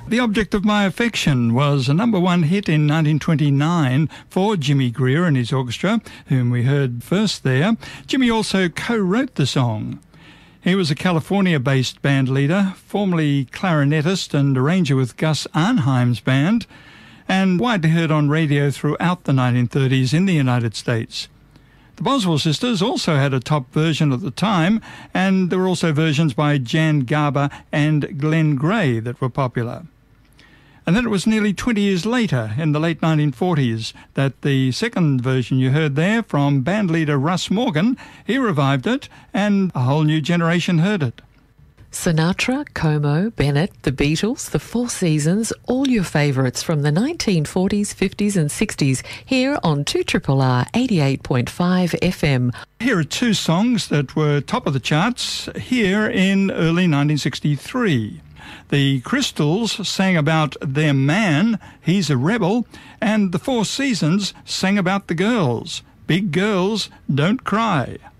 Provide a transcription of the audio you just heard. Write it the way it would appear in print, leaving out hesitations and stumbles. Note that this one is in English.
The Object of My Affection was a number one hit in 1929 for Jimmy Greer and his orchestra, whom we heard first there. Jimmy also co-wrote the song. He was a California-based band leader, formerly clarinetist and arranger with Gus Arnheim's band, and widely heard on radio throughout the 1930s in the United States. The Boswell sisters also had a top version at the time, and there were also versions by Jan Garber and Glenn Gray that were popular. And then it was nearly 20 years later, in the late 1940s, that the second version you heard there from bandleader Russ Morgan, he revived it, and a whole new generation heard it. Sinatra, Como, Bennett, the Beatles, the Four Seasons, all your favourites from the 1940s, 50s and 60s here on 2RRR 88.5 FM. Here are two songs that were top of the charts here in early 1963. The Crystals sang about their man, He's a Rebel, and the Four Seasons sang about the girls, Big Girls Don't Cry.